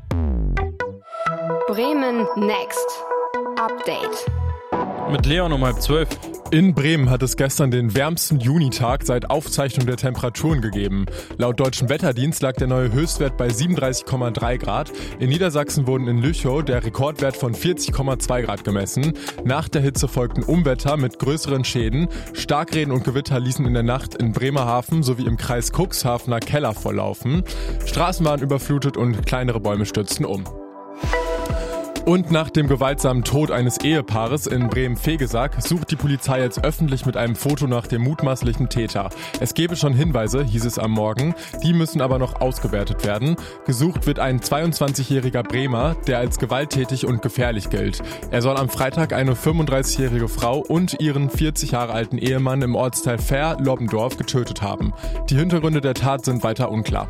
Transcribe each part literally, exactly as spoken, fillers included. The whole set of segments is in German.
Bremen Next. Update. Mit Leon um halb zwölf. In Bremen hat es gestern den wärmsten Junitag seit Aufzeichnung der Temperaturen gegeben. Laut Deutschen Wetterdienst lag der neue Höchstwert bei siebenunddreißig Komma drei Grad. In Niedersachsen wurden in Lüchow der Rekordwert von vierzig Komma zwei Grad gemessen. Nach der Hitze folgten Unwetter mit größeren Schäden. Starkregen und Gewitter ließen in der Nacht in Bremerhaven sowie im Kreis Cuxhavener Keller volllaufen. Straßen waren überflutet und kleinere Bäume stürzten um. Und nach dem gewaltsamen Tod eines Ehepaares in Bremen-Vegesack sucht die Polizei jetzt öffentlich mit einem Foto nach dem mutmaßlichen Täter. Es gebe schon Hinweise, hieß es am Morgen, die müssen aber noch ausgewertet werden. Gesucht wird ein zweiundzwanzigjähriger Bremer, der als gewalttätig und gefährlich gilt. Er soll am Freitag eine fünfunddreißigjährige Frau und ihren vierzig Jahre alten Ehemann im Ortsteil Fehr-Lobbendorf getötet haben. Die Hintergründe der Tat sind weiter unklar.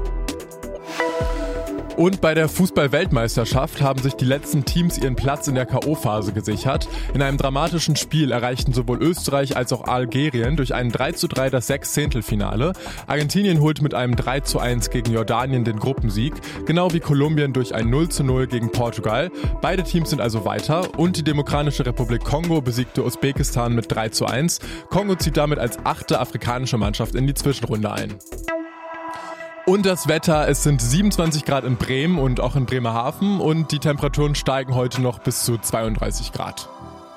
Und bei der Fußball-Weltmeisterschaft haben sich die letzten Teams ihren Platz in der K O-Phase gesichert. In einem dramatischen Spiel erreichten sowohl Österreich als auch Algerien durch einen drei zu drei das Sechzehntelfinale. Argentinien holt mit einem drei zu eins gegen Jordanien den Gruppensieg, genau wie Kolumbien durch ein null zu null gegen Portugal. Beide Teams sind also weiter und die Demokratische Republik Kongo besiegte Usbekistan mit drei zu eins. Kongo zieht damit als achte afrikanische Mannschaft in die Zwischenrunde ein. Und das Wetter, es sind siebenundzwanzig Grad in Bremen und auch in Bremerhaven und die Temperaturen steigen heute noch bis zu zweiunddreißig Grad.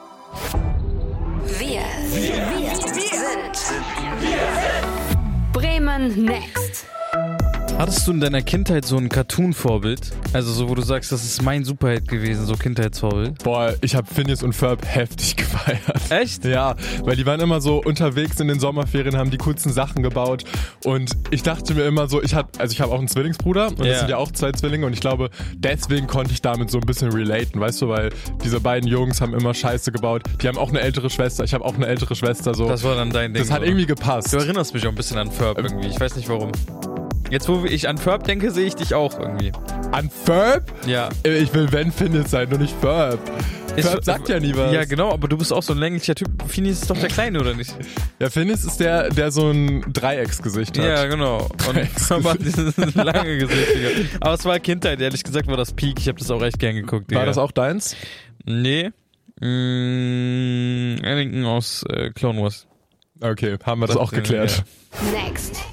Wir, wir, wir sind Bremen Next. Hattest du in deiner Kindheit so ein Cartoon-Vorbild? Also so, wo du sagst, das ist mein Superheld gewesen, so Kindheitsvorbild? Boah, ich habe Phineas und Ferb heftig gefeiert. Echt? Ja, weil die waren immer so unterwegs in den Sommerferien, haben die coolsten Sachen gebaut und ich dachte mir immer so, ich hab, also ich habe auch einen Zwillingsbruder und Ja. das sind ja auch zwei Zwillinge und ich glaube, deswegen konnte ich damit so ein bisschen relaten, weißt du, weil diese beiden Jungs haben immer Scheiße gebaut. Die haben auch eine ältere Schwester, ich habe auch eine ältere Schwester, so. Das war dann dein Ding. Das hat so. irgendwie gepasst. Du erinnerst mich auch ein bisschen an Ferb irgendwie, ich weiß nicht warum. Jetzt, wo ich an Ferb denke, sehe ich dich auch irgendwie. An Ferb? Ja. Ich will Wenn Phineas sein, nur nicht Ferb. Ist- Ferb sagt ja nie was. Ja, genau, aber du bist auch so ein länglicher Typ. Phineas ist doch der Kleine, oder nicht? Ja, Phineas ist der, der so ein Dreiecksgesicht hat. Ja, genau. Und Dreiecksgesicht. aber dieses lange Gesicht, Digga. Aber es war Kindheit, ehrlich gesagt war das Peak. Ich habe das auch echt gern geguckt, Digga. War das auch deins? Nee. Mmh, Anakin aus äh, Clone Wars. Okay, haben wir das, Das- auch geklärt. ja. Next.